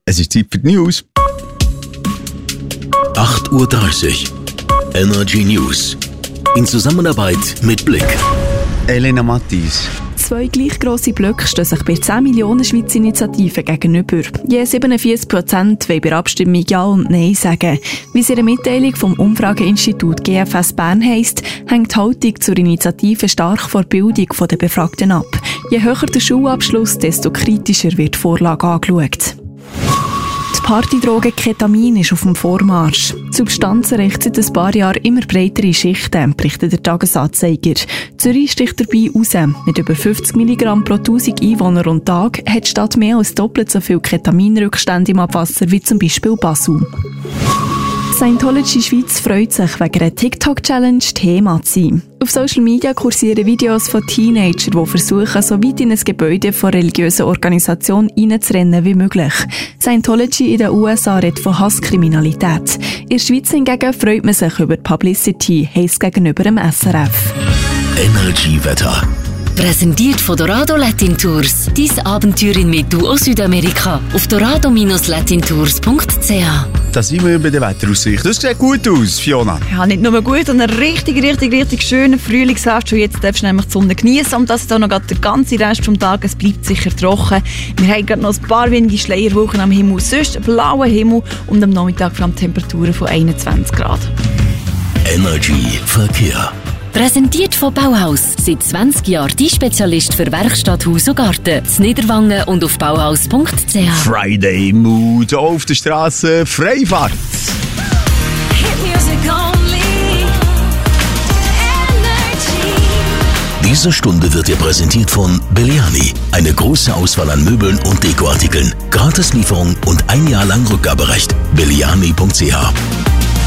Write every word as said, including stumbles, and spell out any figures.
Es ist Zeit für die News. acht Uhr dreißig. Energy News. In Zusammenarbeit mit Blick. Elena Mattis. Zwei gleich grosse Blöcke stehen sich bei zehn Millionen Schweizer Initiativen gegenüber. Je siebenundvierzig Prozent wollen bei der Abstimmung Ja und Nein sagen. Wie es in einer Mitteilung vom Umfrageinstitut G F S Bern heisst, hängt die Haltung zur Initiative stark von der Bildung der Befragten ab. Je höher der Schulabschluss, desto kritischer wird die Vorlage angeschaut. Die Partydroge Ketamin ist auf dem Vormarsch. Die Substanz erreicht seit ein paar Jahren immer breitere Schichten, berichtet der Tagesanzeiger. Zürich sticht dabei raus. Mit über fünfzig Milligramm pro tausend Einwohner und Tag hat die Stadt mehr als doppelt so viel Ketaminrückstände im Abwasser wie zum Beispiel Basel. Scientology Schweiz freut sich, wegen einer TikTok-Challenge Thema zu sein. Auf Social Media kursieren Videos von Teenagern, die versuchen, so weit in ein Gebäude von religiösen Organisationen reinzurennen wie möglich. Scientology in den U S A redet von Hasskriminalität. In der Schweiz hingegen freut man sich über die Publicity, heisst gegenüber dem S R F. Energy Wetter. Präsentiert von Dorado Latin Tours. Dein Abenteuer in Metu aus Südamerika. Auf dorado Latin tours punkt c h. Das sind wir bei der Wetteraussicht. Das sieht gut aus, Fiona. Ja, nicht nur gut, sondern richtig, richtig, richtig schöner Frühlingsherbst. Schon jetzt darfst du nämlich die Sonne genießen. Und das ist auch noch der ganze Rest des Tages. Es bleibt sicher trocken. Wir haben gerade noch ein paar wenige Schleierwochen am Himmel. Sonst blauer Himmel und am Nachmittag vor allem Temperaturen von einundzwanzig Grad. Energy Verkehr. Präsentiert von Bauhaus. Seit zwanzig Jahren die Spezialist für Werkstatt, Haus und Garten. In Niederwangen und auf bauhaus punkt c h. Friday Mood auf der Straße, Freifahrt. Diese Stunde wird dir präsentiert von Belliani. Eine große Auswahl an Möbeln und Dekoartikeln. Gratislieferung und ein Jahr lang Rückgaberecht. belliani punkt c h.